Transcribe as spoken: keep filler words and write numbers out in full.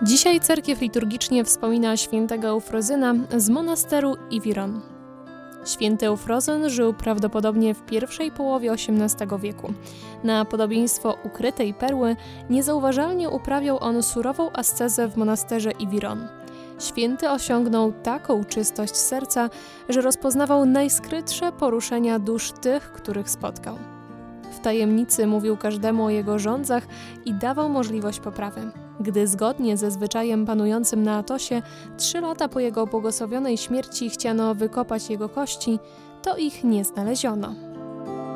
Dzisiaj cerkiew liturgicznie wspomina świętego Eufrozyna z monasteru Iwiron. Święty Eufrozyn żył prawdopodobnie w pierwszej połowie osiemnastego wieku. Na podobieństwo ukrytej perły niezauważalnie uprawiał on surową ascezę w monasterze Iwiron. Święty osiągnął taką czystość serca, że rozpoznawał najskrytsze poruszenia dusz tych, których spotkał. W tajemnicy mówił każdemu o jego rządzach i dawał możliwość poprawy. Gdy zgodnie ze zwyczajem panującym na Atosie, trzy lata po jego błogosławionej śmierci chciano wykopać jego kości, to ich nie znaleziono.